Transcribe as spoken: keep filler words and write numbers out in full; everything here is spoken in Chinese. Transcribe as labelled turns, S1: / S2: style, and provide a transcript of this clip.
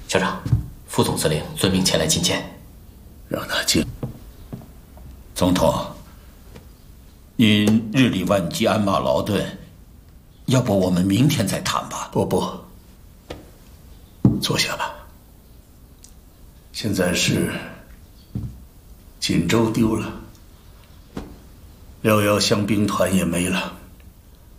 S1: 校长，副总司令遵命前来觐见。
S2: 让他进。总统，您日理万机，鞍马劳顿，要不我们明天再谈吧？
S3: 不不，坐下吧。现在是锦州丢了，六幺乡兵团也没了。